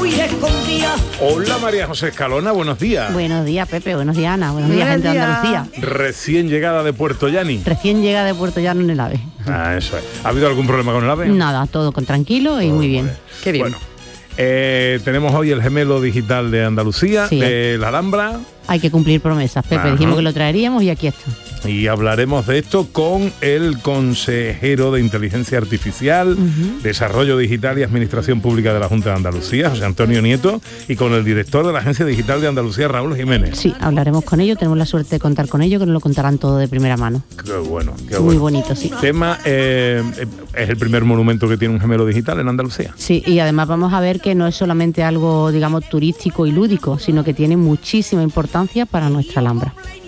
muy escondida. Hola María José Escalona, buenos días. Buenos días, Pepe, buenos días, Ana, buenos días, gente de Andalucía. Recién llegada de Puerto Llani. Recién llega de Puerto Llano en el AVE. Ah, eso es. ¿Ha habido algún problema con el AVE? Nada, todo con tranquilo y muy bien. Qué bien. Bueno, tenemos hoy el gemelo digital de Andalucía, Sí. de la Alhambra, Hay que cumplir promesas, Pepe. Ajá. Dijimos que lo traeríamos y aquí está. y hablaremos de esto con el consejero de Inteligencia Artificial, Desarrollo Digital y Administración Pública de la Junta de Andalucía, José Antonio Nieto, y con el director de la Agencia Digital de Andalucía, Raúl Jiménez. Sí, hablaremos con ellos, tenemos la suerte de contar con ellos, que nos lo contarán todo de primera mano. Qué bueno, qué Muy bueno. bonito, sí. Tema, es el primer monumento que tiene un gemelo digital en Andalucía. Sí, y además vamos a ver que no es solamente algo, digamos, turístico y lúdico, sino que tiene muchísima importancia para nuestra Alhambra.